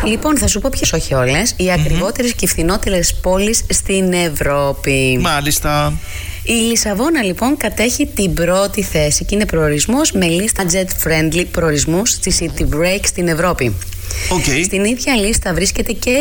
Λοιπόν, θα σου πω ποιες, όχι όλες, οι ακριβότερες και φθηνότερες πόλεις στην Ευρώπη. Μάλιστα. Η Λισαβόνα λοιπόν κατέχει την πρώτη θέση και είναι προορισμός με λίστα jet-friendly προορισμούς στη City Break στην Ευρώπη. Okay. Στην ίδια λίστα βρίσκεται και